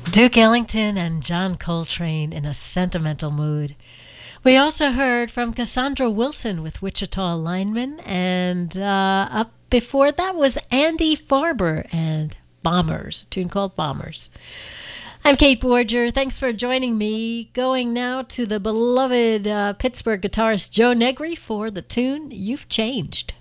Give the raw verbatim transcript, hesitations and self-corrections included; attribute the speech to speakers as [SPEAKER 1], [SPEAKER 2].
[SPEAKER 1] Duke Ellington and John Coltrane in a sentimental mood. We also heard from Cassandra Wilson with Wichita Lineman, and uh, up before that was Andy Farber and Bombers, a tune called Bombers. I'm Kate Borger. Thanks for joining me. Going now to the beloved uh, Pittsburgh guitarist Joe Negri for the tune You've Changed.